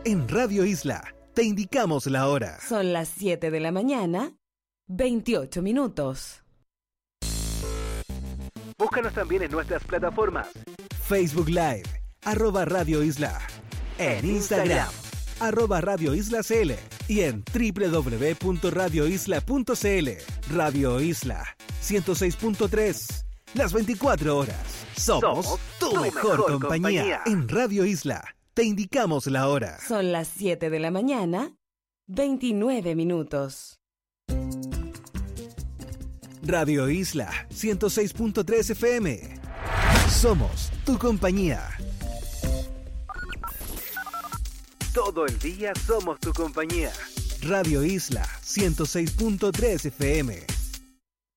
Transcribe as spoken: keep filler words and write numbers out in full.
En Radio Isla, te indicamos la hora. Son las siete de la mañana, veintiocho minutos. Búscanos también en nuestras plataformas. Facebook Live, arroba Radio Isla. En Instagram, arroba Radio Isla C L. Y en doble u doble u doble u punto radio isla punto c l. Radio Isla, ciento seis punto tres. Las veinticuatro horas. Somos, Somos tu, tu mejor, mejor compañía. compañía. En Radio Isla, te indicamos la hora. Son las siete de la mañana, veintinueve minutos. Radio Isla, ciento seis punto tres F M. Somos tu compañía. Todo el día somos tu compañía. Radio Isla, ciento seis punto tres F M.